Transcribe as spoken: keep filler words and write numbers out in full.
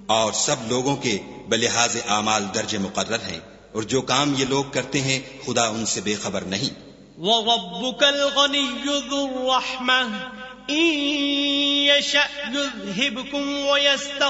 और सब लोगों के बलिहाज आमाल दर्जे मुकर्रर हैं, और जो काम ये लोग करते हैं खुदा उनसे बेखबर नहीं। वरब्बुकल गनिय्यु ज़ुर रहमह इन यशअ युज़हिबकुम व यस्तग़